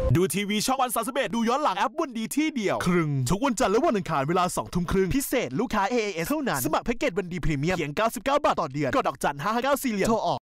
ดูทีวีช่องวัน31ดูย้อนหลังแอปวันดีที่เดียวครึ่งทุกวันจันทร์และวันอังคารเวลา 20:30 น.พิเศษลูกค้า AAS เท่านั้นสมัครแพ็กเกจวันดีพรีเมียมเพียง99 บาทต่อเดือนกดดอกจัน 559 4 เหรียญโทรออก